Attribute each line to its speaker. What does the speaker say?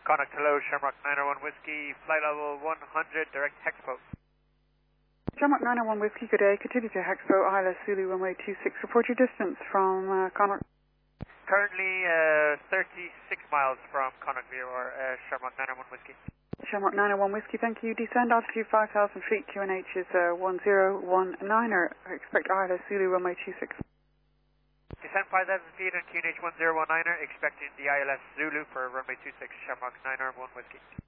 Speaker 1: Connacht, hello, Shamrock 901 Whiskey, flight level 100, direct Hexpo.
Speaker 2: Shamrock 901 Whiskey, good day. Continue to Hexpo, ILS Zulu, runway 26. Report your distance from Connacht.
Speaker 1: Currently 36 miles from Connacht VOR, Shamrock 901 Whiskey.
Speaker 2: Shamrock 901 Whiskey, thank you. Descend altitude 5,000 feet, QNH is 1019er. Expect ILS Zulu, runway 26.
Speaker 1: Descend 5,000 feet on QNH 1019er, expecting the ILS Zulu for runway 26, Shamrock 901 Whiskey.